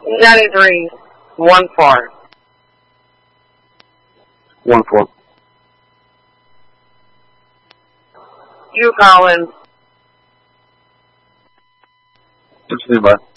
93, 14. 14. You, Colin. What's your name, bud?